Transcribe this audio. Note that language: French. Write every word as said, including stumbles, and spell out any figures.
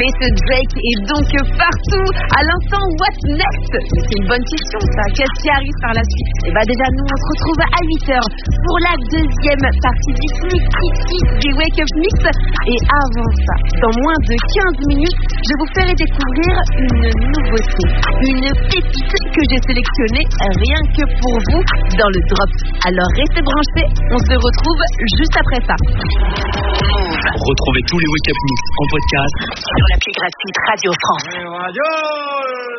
Oui, ce Drake est donc partout. À l'instant, what's next? C'est une bonne question, ça. Qu'est-ce qui arrive par la suite? Et bah déjà, nous, on se retrouve à huit heures pour la deuxième partie du plus critique des Wake Up Mix. Et avant ça, dans moins de quinze minutes, je vous ferai découvrir une nouveauté, une pépite que j'ai sélectionnée rien que pour vous dans le drop. Alors restez branchés, on se retrouve juste après ça. Retrouvez tous les Wake Up Mix en podcast sur l'appli gratuite Radio France. Radio